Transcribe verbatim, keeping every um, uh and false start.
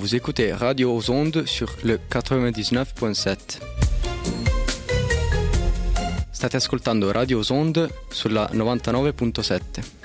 Vous écoutez Radio aux Ondes sur le quatre-vingt-dix-neuf virgolo sette. State ascoltando Radio aux Ondes sulla novantanove virgola sette.